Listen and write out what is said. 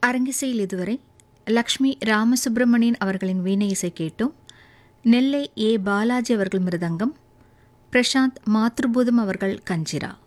அரங்கிசையில் இதுவரை லக்ஷ்மி ராமசுப்பிரமணியன் அவர்களின் வீணை இசை கேட்டோம். நெல்லை ஏ பாலாஜி அவர்கள் மிருதங்கம், பிரசாந்த் மாத்ருபூதம் அவர்கள் கஞ்சிரா.